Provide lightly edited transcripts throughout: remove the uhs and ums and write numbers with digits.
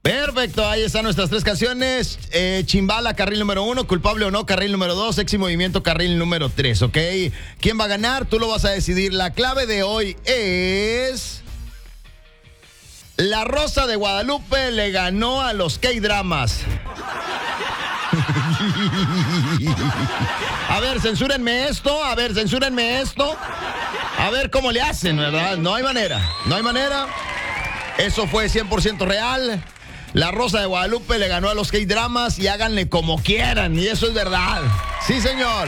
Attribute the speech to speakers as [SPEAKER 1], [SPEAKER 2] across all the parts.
[SPEAKER 1] Perfecto, ahí están nuestras tres canciones. Chimbala, carril número 1, Culpable o no, carril número 2, Sexy Movimiento, carril número 3, ¿ok? ¿Quién va a ganar? Tú lo vas a decidir. La clave de hoy es... La Rosa de Guadalupe le ganó a los K-Dramas. A ver, censúrenme esto. A ver cómo le hacen, ¿verdad? No hay manera. Eso fue 100% real. La Rosa de Guadalupe le ganó a los K-Dramas y háganle como quieran. Y eso es verdad. Sí, señor.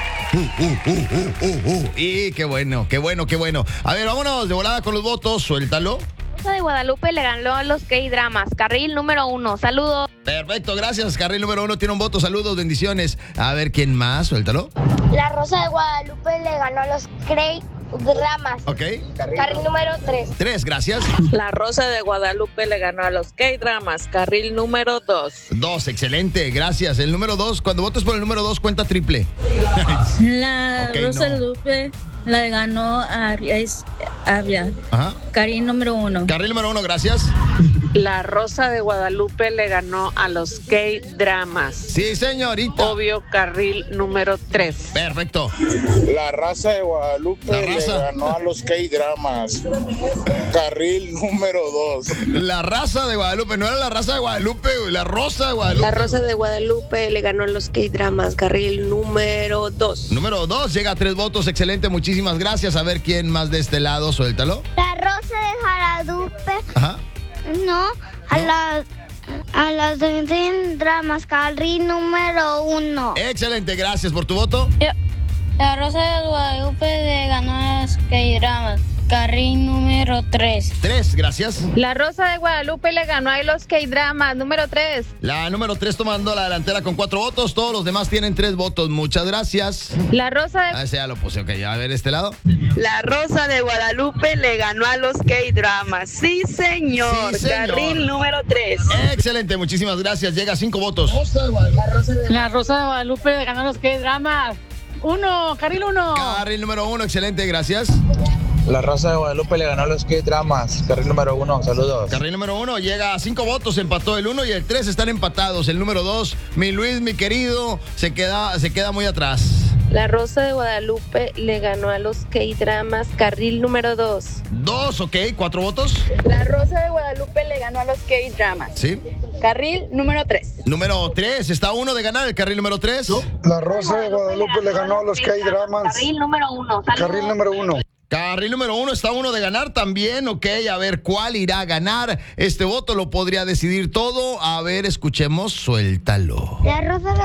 [SPEAKER 1] Y qué bueno. A ver, vámonos de volada con los votos. Suéltalo.
[SPEAKER 2] Rosa de Guadalupe le ganó a los K-Dramas. Carril número 1. Saludos.
[SPEAKER 1] Perfecto, gracias. Carril número 1 tiene un voto. Saludos, bendiciones. A ver, ¿quién más? Suéltalo.
[SPEAKER 3] La Rosa de Guadalupe le ganó a los K-Dramas.
[SPEAKER 1] Ok.
[SPEAKER 3] Carril número 3.
[SPEAKER 1] 3, gracias.
[SPEAKER 4] La Rosa de Guadalupe le ganó a los K-Dramas. Carril número 2.
[SPEAKER 1] 2, excelente, gracias. El número 2, cuando votes por el número 2, cuenta triple.
[SPEAKER 5] La
[SPEAKER 1] Okay,
[SPEAKER 5] Rosa
[SPEAKER 1] no.
[SPEAKER 5] de Guadalupe la ganó a Avia.
[SPEAKER 1] Ajá.
[SPEAKER 5] Carril número 1.
[SPEAKER 1] Carril número 1, gracias.
[SPEAKER 4] La Rosa de Guadalupe le ganó a los K-Dramas.
[SPEAKER 1] Sí, señorita.
[SPEAKER 4] Obvio, carril número 3.
[SPEAKER 1] Perfecto.
[SPEAKER 6] La Raza de Guadalupe
[SPEAKER 1] La Raza.
[SPEAKER 6] le ganó a los K-Dramas. Carril número 2.
[SPEAKER 1] La Raza de Guadalupe, no era la Raza de Guadalupe, la Rosa de Guadalupe.
[SPEAKER 7] La Rosa de Guadalupe le ganó a los K-Dramas, carril número 2.
[SPEAKER 1] Número 2, llega a 3 votos, excelente, muchísimas gracias. A ver quién más de este lado, suéltalo.
[SPEAKER 3] La Rosa de Guadalupe,
[SPEAKER 1] Ajá.
[SPEAKER 3] no, a las de Dramas, carril número 1.
[SPEAKER 1] Excelente, gracias por tu voto.
[SPEAKER 5] La Rosa de Guadalupe le ganó a los K-Dramas. Carril número 3.
[SPEAKER 1] 3, gracias.
[SPEAKER 2] La Rosa de Guadalupe le ganó a los K-Dramas. Número 3.
[SPEAKER 1] La número 3 tomando la delantera con 4 votos. Todos los demás tienen 3 votos. Muchas gracias.
[SPEAKER 2] La Rosa de...
[SPEAKER 1] Ah, ese ya lo puse, ok. A ver este lado.
[SPEAKER 4] La Rosa de Guadalupe le ganó a los K-Dramas. Sí, señor.
[SPEAKER 1] Sí, señor.
[SPEAKER 4] Carril número 3.
[SPEAKER 1] Excelente, muchísimas gracias. Llega a 5 votos.
[SPEAKER 8] La Rosa de Guadalupe le ganó a los K-Dramas. 1, carril 1.
[SPEAKER 1] Carril número 1, excelente, gracias.
[SPEAKER 9] La Rosa de Guadalupe le ganó a los K-Dramas. Carril número 1, saludos.
[SPEAKER 1] Carril número 1 llega a 5 votos, empató el 1 y el 3 están empatados. El número 2, mi Luis, mi querido, se queda muy atrás.
[SPEAKER 7] La Rosa de Guadalupe le ganó a los K-Dramas, carril número 2.
[SPEAKER 1] 2, ok, 4 votos.
[SPEAKER 2] La Rosa de Guadalupe le ganó a los K-Dramas.
[SPEAKER 1] Sí.
[SPEAKER 2] Carril número 3.
[SPEAKER 1] Número 3, está 1 de ganar el carril número 3.
[SPEAKER 6] La Rosa de Guadalupe le ganó a los K-Dramas.
[SPEAKER 2] Carril número 1.
[SPEAKER 6] Carril número 1.
[SPEAKER 1] Carril número 1 está 1 de ganar también, ok, a ver cuál irá a ganar. Este voto lo podría decidir todo. A ver, escuchemos, suéltalo.
[SPEAKER 3] La Rosa de